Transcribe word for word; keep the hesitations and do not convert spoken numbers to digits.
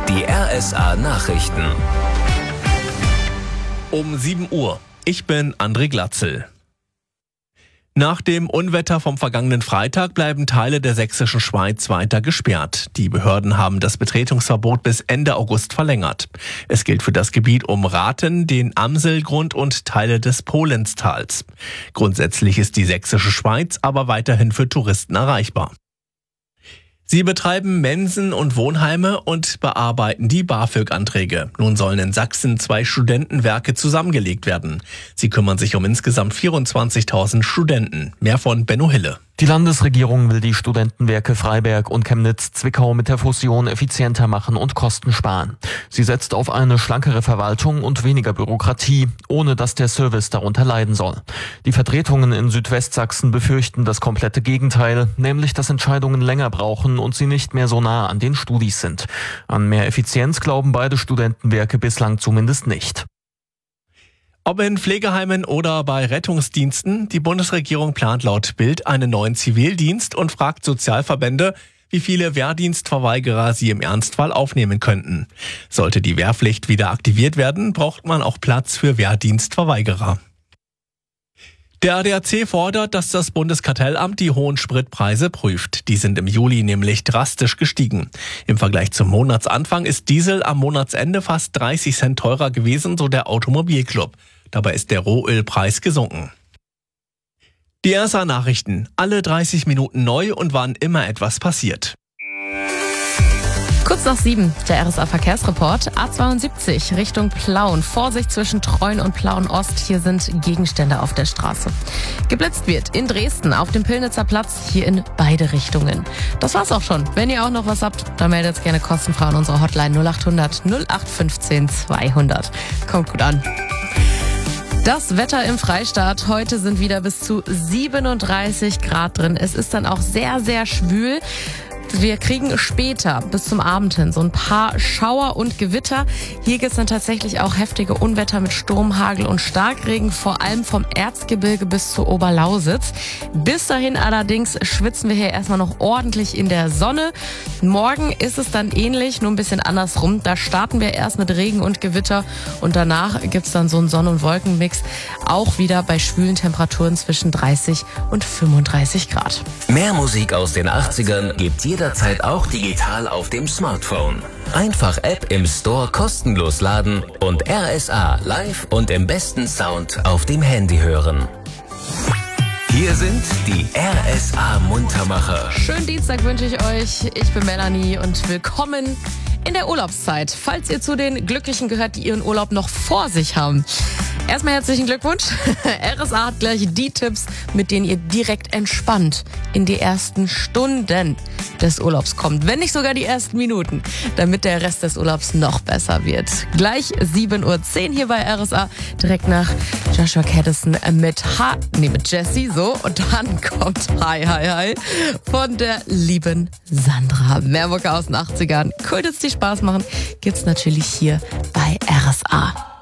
Die R S A-Nachrichten. Um sieben Uhr. Ich bin André Glatzel. Nach dem Unwetter vom vergangenen Freitag bleiben Teile der sächsischen Schweiz weiter gesperrt. Die Behörden haben das Betretungsverbot bis Ende August verlängert. Es gilt für das Gebiet um Rathen, den Amselgrund und Teile des Polenstals. Grundsätzlich ist die sächsische Schweiz aber weiterhin für Touristen erreichbar. Sie betreiben Mensen und Wohnheime und bearbeiten die BAföG-Anträge. Nun sollen in Sachsen zwei Studentenwerke zusammengelegt werden. Sie kümmern sich um insgesamt vierundzwanzigtausend Studenten. Mehr von Benno Hille. Die Landesregierung will die Studentenwerke Freiberg und Chemnitz-Zwickau mit der Fusion effizienter machen und Kosten sparen. Sie setzt auf eine schlankere Verwaltung und weniger Bürokratie, ohne dass der Service darunter leiden soll. Die Vertretungen in Südwestsachsen befürchten das komplette Gegenteil, nämlich dass Entscheidungen länger brauchen und sie nicht mehr so nah an den Studis sind. An mehr Effizienz glauben beide Studentenwerke bislang zumindest nicht. Ob in Pflegeheimen oder bei Rettungsdiensten, die Bundesregierung plant laut Bild einen neuen Zivildienst und fragt Sozialverbände, wie viele Wehrdienstverweigerer sie im Ernstfall aufnehmen könnten. Sollte die Wehrpflicht wieder aktiviert werden, braucht man auch Platz für Wehrdienstverweigerer. Der A D A C fordert, dass das Bundeskartellamt die hohen Spritpreise prüft. Die sind im Juli nämlich drastisch gestiegen. Im Vergleich zum Monatsanfang ist Diesel am Monatsende fast dreißig Cent teurer gewesen, so der Automobilclub. Dabei ist der Rohölpreis gesunken. Die R S A-Nachrichten. Alle dreißig Minuten neu und wann immer etwas passiert. Kurz nach sieben, der R S A-Verkehrsreport. A zweiundsiebzig Richtung Plauen. Vorsicht zwischen Treuen und Plauen-Ost. Hier sind Gegenstände auf der Straße. Geblitzt wird in Dresden auf dem Pillnitzer Platz, hier in beide Richtungen. Das war's auch schon. Wenn ihr auch noch was habt, dann meldet gerne kostenfrei an unserer Hotline null acht hundert null acht fünfzehn zweihundert. Kommt gut an. Das Wetter im Freistaat. Heute sind wieder bis zu siebenunddreißig Grad drin. Es ist dann auch sehr, sehr schwül. Wir kriegen später bis zum Abend hin so ein paar Schauer und Gewitter. Hier gibt es dann tatsächlich auch heftige Unwetter mit Sturm, Hagel und Starkregen, vor allem vom Erzgebirge bis zur Oberlausitz. Bis dahin allerdings schwitzen wir hier erstmal noch ordentlich in der Sonne. Morgen ist es dann ähnlich, nur ein bisschen andersrum. Da starten wir erst mit Regen und Gewitter und danach gibt es dann so einen Sonn- und Wolkenmix. Auch wieder bei schwülen Temperaturen zwischen dreißig und fünfunddreißig Grad. Mehr Musik aus den achtzigern gibt jederzeit auch digital auf dem Smartphone. Einfach App im Store kostenlos laden und R S A live und im besten Sound auf dem Handy hören. Hier sind die R S A-Muntermacher. Schönen Dienstag wünsche ich euch. Ich bin Melanie und willkommen in der Urlaubszeit. Falls ihr zu den Glücklichen gehört, die ihren Urlaub noch vor sich haben. Erstmal herzlichen Glückwunsch. R S A hat gleich die Tipps, mit denen ihr direkt entspannt in die ersten Stunden des Urlaubs kommt. Wenn nicht sogar die ersten Minuten, damit der Rest des Urlaubs noch besser wird. Gleich sieben Uhr zehn hier bei R S A, direkt nach Joshua Caddison mit H, nee, mit Jessie, so. Und dann kommt Hi, Hi, Hi von der lieben Sandra. Mehr Mucke aus den achtzigern. Cool, dass die Spaß machen, gibt's natürlich hier bei R S A.